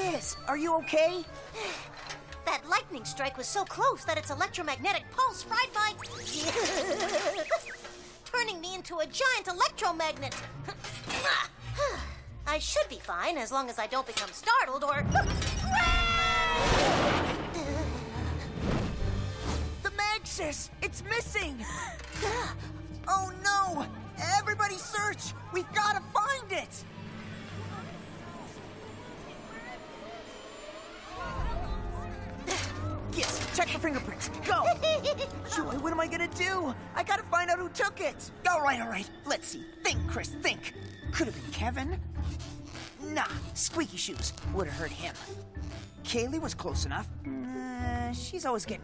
Liz, are you okay? That lightning strike was so close that its electromagnetic pulse fried my... turning me into a giant electromagnet. I should be fine as long as I don't become startled or... The Magsis! It's missing! Oh no! Everybody search! We've got to find it! Yes, check for fingerprints. Go! Joy, what am I gonna do? I gotta find out who took it. All right. Let's see. Think, Chris, think. Could have been Kevin. Nah, Squeaky Shoes would have hurt him. Kaylee was close enough. She's always getting